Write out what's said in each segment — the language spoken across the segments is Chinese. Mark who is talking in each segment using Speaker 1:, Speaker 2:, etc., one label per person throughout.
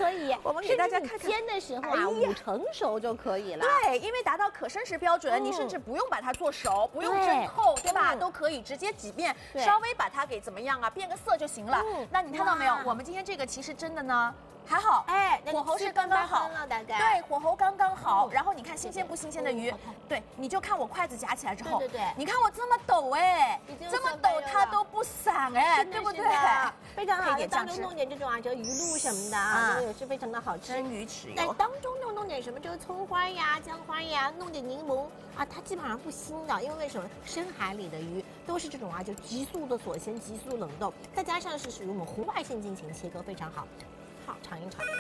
Speaker 1: 可以。
Speaker 2: 我们给大家看看
Speaker 1: 煎的时候啊，5成熟就可以了。
Speaker 2: 对，因为达到可生食标准，你甚至不用把它做熟，不用蒸透，对吧？都可以直接几遍，稍微把它给怎么样啊，变个色就行了。那你看到没有？我们今天这个其实真的呢。还好，哎，火候是刚刚好，对，火候刚刚好。然后你看新鲜不新鲜的鱼，对，你就看我筷子夹起来之后，对，你看我这么抖哎，这么抖它都不散哎，对不对？
Speaker 1: 非常好，当中弄点这种啊，这鱼露什么的啊，这个也是非常的好吃。
Speaker 2: 蒸鱼豉油，
Speaker 1: 但当中弄点什么，这个葱花呀、姜花呀，弄点柠檬啊，它基本上不腥的，因为为什么？深海里的鱼都是这种啊，就急速的锁鲜、急速冷冻，再加上是属于我们红外线进行切割，非常好。好，尝一尝。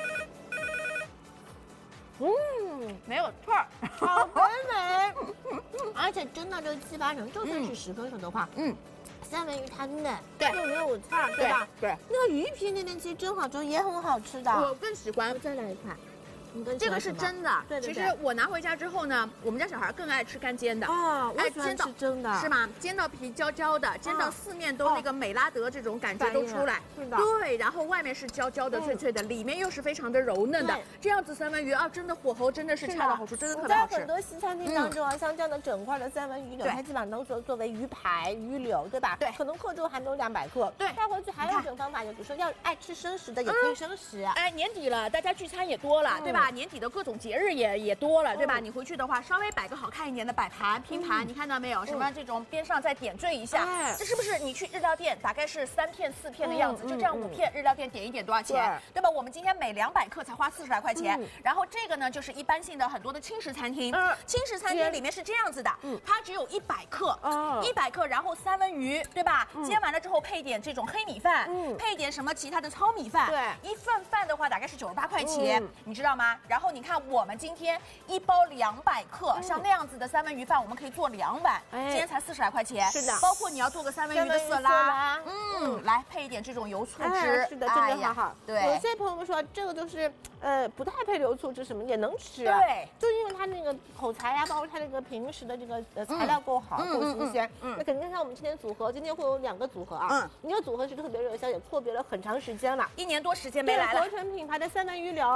Speaker 2: 没有刺儿，
Speaker 1: 好肥美，而且蒸到这7、8成，就算是10分熟的话，三文鱼它嫩，对，又没有刺儿，对吧？对，那个鱼皮那其实蒸好之后也很好吃的。
Speaker 2: 我更喜欢，
Speaker 1: 我再来一块。
Speaker 2: 这个是真的，对。其实我拿回家之后呢，我们家小孩更爱吃干煎的
Speaker 1: 啊，爱煎到蒸的，
Speaker 2: 是吗？煎到皮焦焦的，煎到四面都那个美拉德这种感觉都出来，
Speaker 1: 是的。
Speaker 2: 对，然后外面是焦焦的、脆脆的，里面又是非常的柔嫩的，这样子三文鱼啊，真的火候真的是恰到好处，真的特别好吃。
Speaker 1: 在很多西餐厅当中啊，像这样的整块的三文鱼柳，它基本上都作为鱼排、鱼柳，对吧？对，可能克重还没有200克。对，带回去还有一种方法，就比如说要爱吃生食的也可以生食。
Speaker 2: 哎，年底了，大家聚餐也多了，对吧？年底的各种节日也多了，对吧？你回去的话，稍微摆个好看一点的摆盘、拼盘，你看到没有？什么这种边上再点缀一下，这是不是你去日料店大概是3片、4片的样子？就这样5片，日料店点一点多少钱？对吧？我们今天每200克才花40来块钱。然后这个呢，就是一般性的很多的轻食餐厅，轻食餐厅里面是这样子的，它只有100克，100克，然后三文鱼，对吧？煎完了之后配点这种黑米饭，配点什么其他的糙米饭，对，一份饭的话大概是98块钱，你知道吗？然后你看我们今天一包200克，像那样子的三文鱼饭，我们可以做2碗，今天才40来块钱。是的，包括你要做个三文鱼的色拉，来配一点这种油醋汁，
Speaker 1: 是的，真的好好。
Speaker 2: 对，
Speaker 1: 有些朋友说这个就是不太配油醋汁什么也能吃，
Speaker 2: 对，
Speaker 1: 就因为它那个口材呀，包括它那个平时的这个材料够好，够新鲜。那肯定像我们今天组合，今天会有2个组合啊，一个组合是特别热销，也阔别了很长时间了，1年多时间没来了。合成品牌的三文鱼柳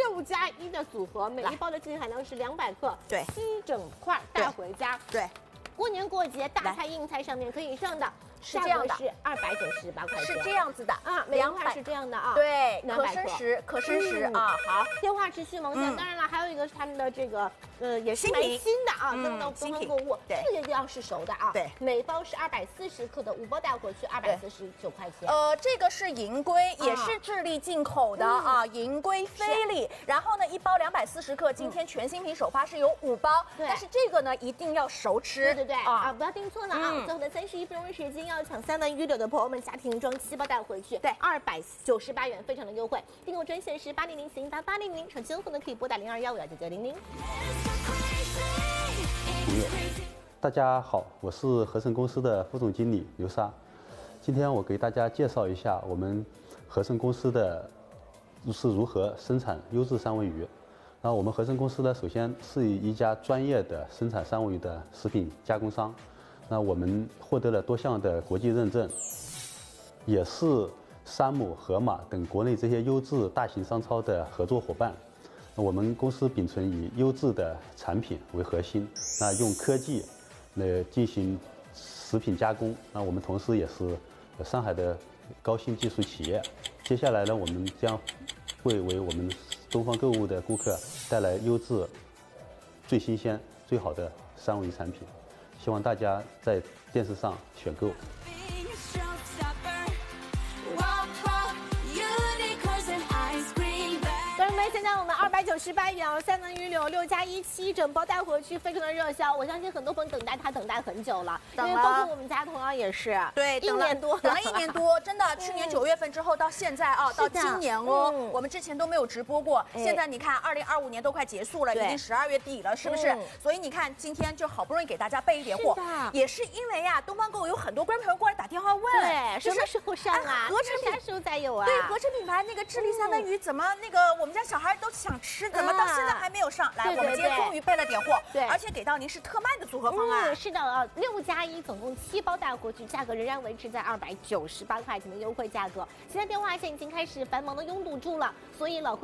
Speaker 1: ，6+1的组合，每一包的净含量是200克，对，7整块带回家，对，过年过节大菜硬菜上面可以上的。是这样的，是298块钱，是这样子的啊，2块是这样的啊，对，可生食啊，好，电话持续萌现。当然了，还有一个是他们的这个也是蛮新的啊，登到东方购物，这个一定要是熟的啊，对，每包是240克的，5包带回去249块钱。
Speaker 2: 这个是银龟，也是智利进口的啊，银龟菲力。然后呢，一包240克，今天全新品首发是有5包，但是这个呢一定要熟吃，
Speaker 1: 对啊，不要订错了啊！最后的31分钟时间。要抢三文鱼柳的朋友们，家庭装7包带回去，对，298元，非常的优惠。订购专线是8004088000，手机用户呢可以拨打0215199900。
Speaker 3: 大家好，我是合盛公司的副总经理刘沙。今天我给大家介绍一下我们合盛公司的是如何生产优质三文鱼。那我们合盛公司呢，首先是一家专业的生产三文鱼的食品加工商。那我们获得了多项的国际认证，也是山姆、盒马等国内这些优质大型商超的合作伙伴。我们公司秉承以优质的产品为核心，那用科技来进行食品加工。那我们同时也是上海的高新技术企业。接下来呢，我们将会为我们东方购物的顾客带来优质、最新鲜、最好的三文鱼产品。希望大家在电视上选购。
Speaker 1: 现在我们298元三文鱼柳6+1 7整包带回去，非常的热销。我相信很多朋友等待很久了，因为包括我们家同样也是，对，1年多，
Speaker 2: 等了1年多，真的，去年9月份之后到现在啊，到今年哦，我们之前都没有直播过。现在你看，2025年都快结束了，已经12月底了，是不是？所以你看，今天就好不容易给大家备一点货，也是因为呀，东方购物有很多观众朋友过来打电话问，
Speaker 1: 对，什么时候上啊？
Speaker 2: 合成
Speaker 1: 啥时候才有啊？
Speaker 2: 对，合成品牌那个智利三文鱼怎么那个我们家小孩都想吃，怎么到现在还没有上来？我们今天终于备了点货，对，而且给到您是特卖的组合方案。
Speaker 1: 是的啊，6+1总共7包带回去，价格仍然维持在298块钱的优惠价格。现在电话线已经开始繁忙的拥堵住了，所以老